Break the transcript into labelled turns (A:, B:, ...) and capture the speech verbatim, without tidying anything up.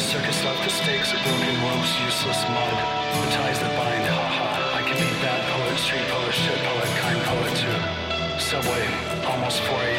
A: circus left the stakes of broken ropes, useless mud, the ties that bind, haha. I can be bad poet, street poet, shit poet, kind poet too. Subway, almost four a